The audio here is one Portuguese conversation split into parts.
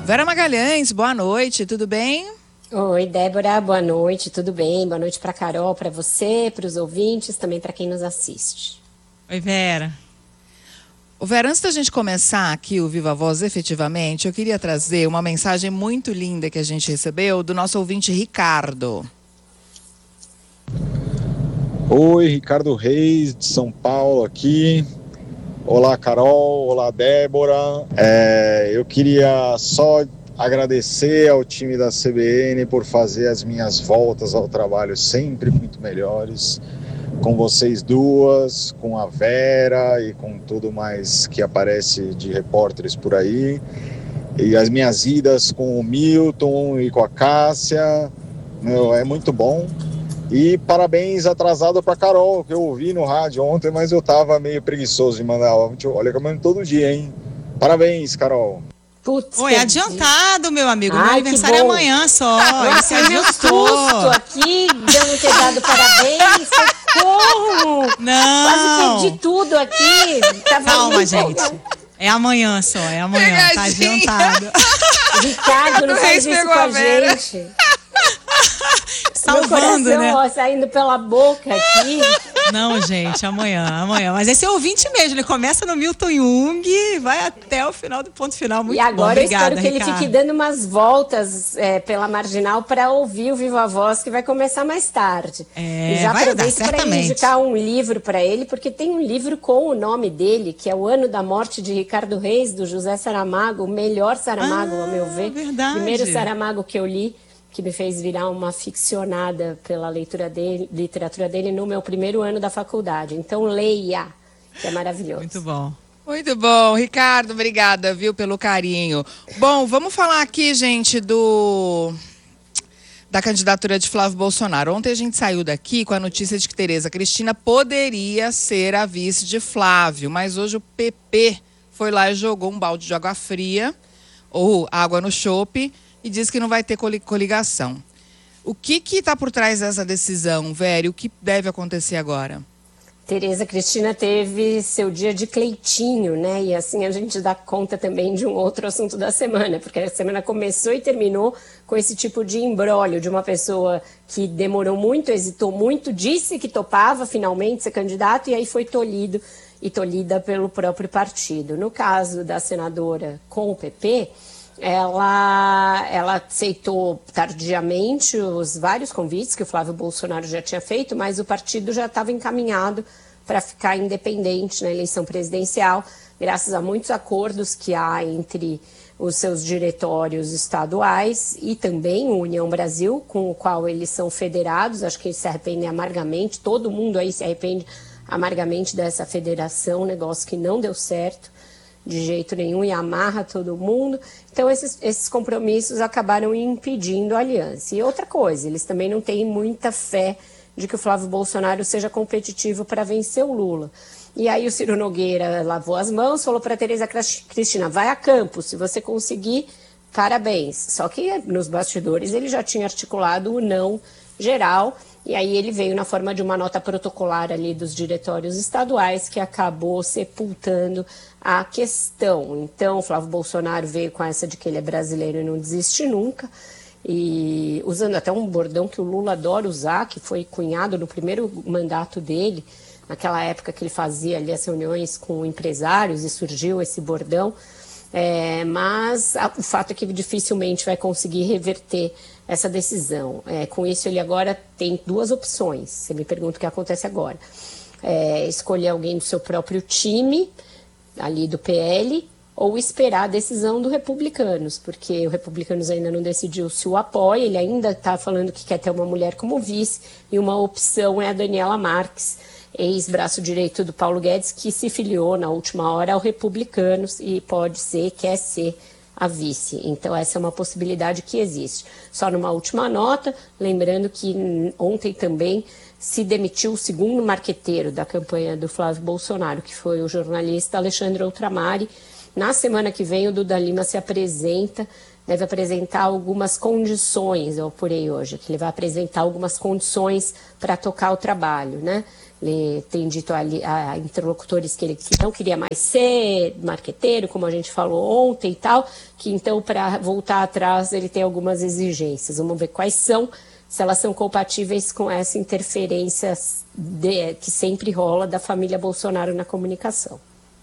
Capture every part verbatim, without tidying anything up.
Vera Magalhães, boa noite, tudo bem? Oi, Débora, boa noite, tudo bem? Boa noite para Carol, para você, para os ouvintes, também para quem nos assiste. Oi, Vera. O Vera, antes da gente começar aqui o Viva Voz efetivamente, eu queria trazer uma mensagem muito linda que a gente recebeu do nosso ouvinte Ricardo. Oi, Ricardo Reis, de São Paulo aqui. Olá, Carol. Olá, Débora. É, eu queria só agradecer ao time da C B N por fazer as minhas voltas ao trabalho sempre muito melhores. Com vocês duas, com a Vera e com tudo mais que aparece de repórteres por aí. E as minhas idas com o Milton e com a Cássia. Meu, é muito bom. E parabéns atrasado para Carol, que eu ouvi no rádio ontem, mas eu tava meio preguiçoso de mandar áudio. Olha que eu mando todo dia, hein? Parabéns, Carol. Putz, Oi, adiantado, meu amigo. Ai, meu aniversário é amanhã só. Nossa, eu susto aqui, de não ter dado parabéns. Socorro! Não. Quase perdi tudo aqui. Tava Calma, gente. É amanhã só, é amanhã. Pegadinha. Tá adiantado. Ricardo, não faz isso com a, a gente. Salvando, meu coração, né? Ó, saindo pela boca aqui. Não, gente, amanhã, amanhã. Mas esse é ouvinte mesmo, ele começa no Milton Jung e vai até o final do ponto final. Muito e agora bom. Obrigada, eu espero que Ricardo. ele fique dando umas voltas é, pela Marginal para ouvir o Viva Voz, que vai começar mais tarde. É, e já vai dar, aproveito para indicar um livro para ele, porque tem um livro com o nome dele, que é O Ano da Morte de Ricardo Reis, do José Saramago, o melhor Saramago, ah, ao meu ver. Verdade. Primeiro Saramago que eu li, que me fez virar uma aficionada pela leitura dele, literatura dele no meu primeiro ano da faculdade. Então leia, que é maravilhoso. Muito bom. Muito bom, Ricardo, obrigada, viu, pelo carinho. Bom, vamos falar aqui, gente, do da candidatura de Flávio Bolsonaro. Ontem a gente saiu daqui com a notícia de que Tereza Cristina poderia ser a vice de Flávio, mas hoje o P P foi lá e jogou um balde de água fria, ou água no chope, e diz que não vai ter coligação. O que que está por trás dessa decisão, Vera? O que deve acontecer agora? Tereza Cristina teve seu dia de Cleitinho, né? E assim a gente dá conta também de um outro assunto da semana, porque a semana começou e terminou com esse tipo de imbróglio de uma pessoa que demorou muito, hesitou muito, disse que topava finalmente ser candidato e aí foi tolhido e tolhida pelo próprio partido. No caso da senadora com o P P, Ela, ela aceitou tardiamente os vários convites que o Flávio Bolsonaro já tinha feito, mas o partido já estava encaminhado para ficar independente na eleição presidencial, graças a muitos acordos que há entre os seus diretórios estaduais e também o União Brasil, com o qual eles são federados. Acho que eles se arrependem amargamente, todo mundo aí se arrepende amargamente dessa federação, negócio que não deu certo de jeito nenhum e amarra todo mundo. Então esses, esses compromissos acabaram impedindo a aliança. E outra coisa, eles também não têm muita fé de que o Flávio Bolsonaro seja competitivo para vencer o Lula. E aí o Ciro Nogueira lavou as mãos, falou para a Tereza Cristina, vai a campo, se você conseguir, parabéns. Só que nos bastidores ele já tinha articulado o não geral, e aí ele veio na forma de uma nota protocolar ali dos diretórios estaduais que acabou sepultando a questão. Então, o Flávio Bolsonaro veio com essa de que ele é brasileiro e não desiste nunca, e usando até um bordão que o Lula adora usar, que foi cunhado no primeiro mandato dele, naquela época que ele fazia ali as reuniões com empresários e surgiu esse bordão. É, mas a, o fato é que dificilmente vai conseguir reverter essa decisão. É, com isso, ele agora tem duas opções. Você me pergunta o que acontece agora. É, escolher alguém do seu próprio time, ali do P L, ou esperar a decisão do Republicanos, porque o Republicanos ainda não decidiu se o apoia, ele ainda está falando que quer ter uma mulher como vice, e uma opção é a Daniela Marques, ex-braço direito do Paulo Guedes, que se filiou na última hora ao Republicanos e pode ser, quer ser a vice. Então essa é uma possibilidade que existe. Só numa última nota, lembrando que ontem também se demitiu o segundo marqueteiro da campanha do Flávio Bolsonaro, que foi o jornalista Alexandre Outramari. Na semana que vem o Duda Lima se apresenta, deve apresentar algumas condições, eu apurei hoje, que ele vai apresentar algumas condições para tocar o trabalho, né? Ele tem dito a, a interlocutores que ele não queria mais ser marqueteiro, como a gente falou ontem e tal, que então, para voltar atrás, ele tem algumas exigências. Vamos ver quais são, se elas são compatíveis com essa interferência de, que sempre rola da família Bolsonaro na comunicação.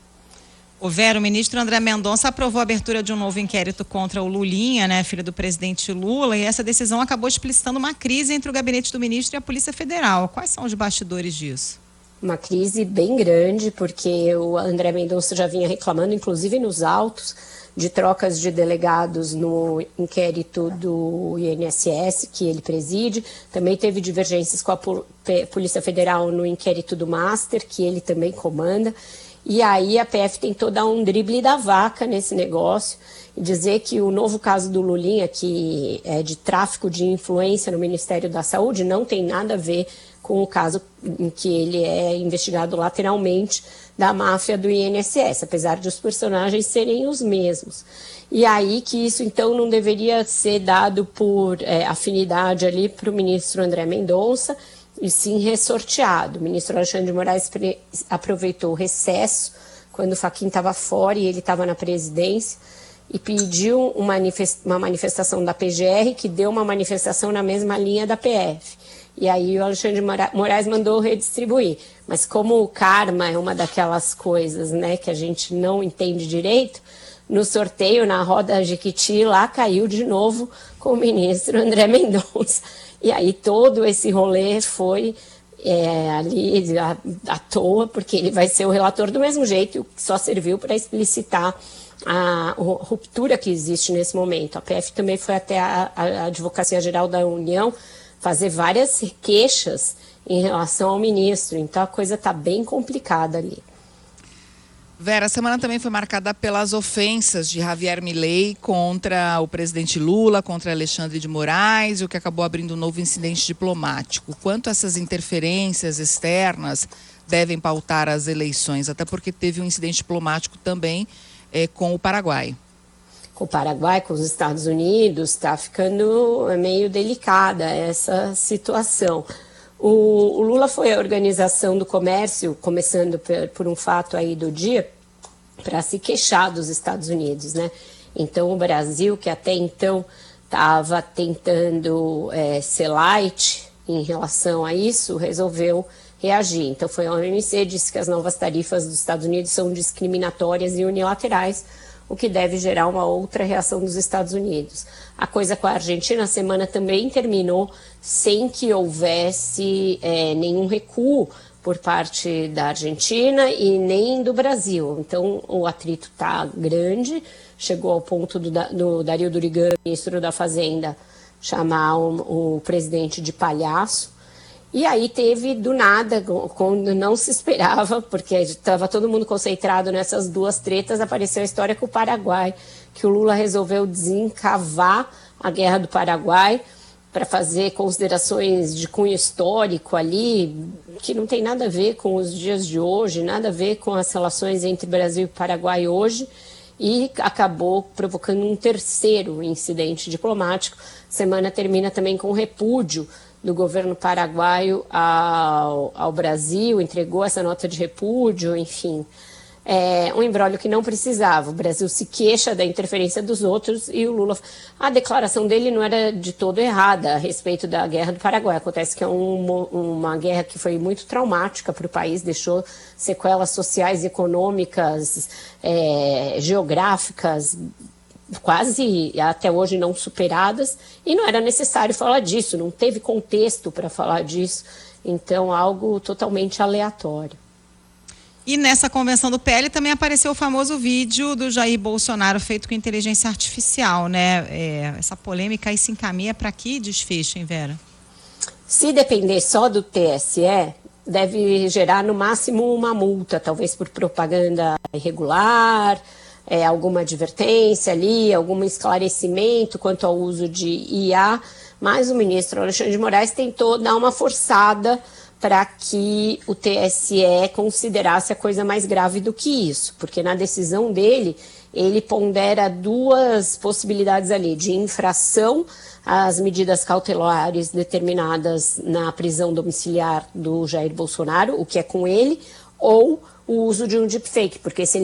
O Vera, o ministro André Mendonça aprovou a abertura de um novo inquérito contra o Lulinha, né, filho do presidente Lula, e essa decisão acabou explicitando uma crise entre o gabinete do ministro e a Polícia Federal. Quais são os bastidores disso? Uma crise bem grande, porque o André Mendonça já vinha reclamando, inclusive nos autos, de trocas de delegados no inquérito do I N S S, que ele preside. Também teve divergências com a Polícia Federal no inquérito do Master, que ele também comanda. E aí a P F tentou dar um drible da vaca nesse negócio e dizer que o novo caso do Lulinha, que é de tráfico de influência no Ministério da Saúde, não tem nada a ver com o caso em que ele é investigado lateralmente da máfia do I N S S, apesar de os personagens serem os mesmos. E aí que isso então não deveria ser dado por é, afinidade ali para o ministro André Mendonça, e sim ressorteado. O ministro Alexandre de Moraes aproveitou o recesso, quando o Fachin estava fora e ele estava na presidência, e pediu uma manifestação da P G R, que deu uma manifestação na mesma linha da P F. E aí o Alexandre de Moraes mandou redistribuir. Mas como o karma é uma daquelas coisas, né, que a gente não entende direito, no sorteio, na roda Jequiti, lá caiu de novo com o ministro André Mendonça. E aí todo esse rolê foi é, ali à, à toa, porque ele vai ser o relator do mesmo jeito, que só serviu para explicitar a, a ruptura que existe nesse momento. A P F também foi até a, a Advocacia Geral da União fazer várias queixas em relação ao ministro, então a coisa está bem complicada ali. Vera, a semana também foi marcada pelas ofensas de Javier Milei contra o presidente Lula, contra Alexandre de Moraes, o que acabou abrindo um novo incidente diplomático. Quanto essas interferências externas devem pautar as eleições? Até porque teve um incidente diplomático também é, com o Paraguai. Com o Paraguai, com os Estados Unidos, está ficando meio delicada essa situação. O, o Lula foi à Organização do Comércio, começando por, por um fato aí do dia, para se queixar dos Estados Unidos, né? Então o Brasil, que até então estava tentando é, ser light em relação a isso, resolveu reagir. Então foi a O M C, disse que as novas tarifas dos Estados Unidos são discriminatórias e unilaterais, o que deve gerar uma outra reação dos Estados Unidos. A coisa com a Argentina, a semana também terminou sem que houvesse é, nenhum recuo por parte da Argentina e nem do Brasil. Então, o atrito está grande, chegou ao ponto do, do Dario Durigan, ministro da Fazenda, chamar o, o presidente de palhaço. E aí teve, do nada, quando não se esperava, porque estava todo mundo concentrado nessas duas tretas, apareceu a história com o Paraguai, que o Lula resolveu desencavar a Guerra do Paraguai para fazer considerações de cunho histórico ali, que não tem nada a ver com os dias de hoje, nada a ver com as relações entre Brasil e Paraguai hoje, e acabou provocando um terceiro incidente diplomático. A semana termina também com repúdio do governo paraguaio ao, ao Brasil, entregou essa nota de repúdio, enfim. É um imbróglio que não precisava. O Brasil se queixa da interferência dos outros e o Lula... A declaração dele não era de todo errada a respeito da Guerra do Paraguai. Acontece que é um, uma guerra que foi muito traumática para o país, deixou sequelas sociais, econômicas, é, geográficas, quase até hoje não superadas, e não era necessário falar disso, não teve contexto para falar disso, então algo totalmente aleatório. E nessa convenção do P L também apareceu o famoso vídeo do Jair Bolsonaro feito com inteligência artificial, né? É, essa polêmica aí se encaminha para que desfecho, hein, Vera? Se depender só do T S E, deve gerar no máximo uma multa, talvez por propaganda irregular, É, alguma advertência ali, algum esclarecimento quanto ao uso de I A, mas o ministro Alexandre de Moraes tentou dar uma forçada para que o T S E considerasse a coisa mais grave do que isso, porque na decisão dele, ele pondera duas possibilidades ali, de infração às medidas cautelares determinadas na prisão domiciliar do Jair Bolsonaro, o que é com ele, ou o uso de um deepfake, porque se ele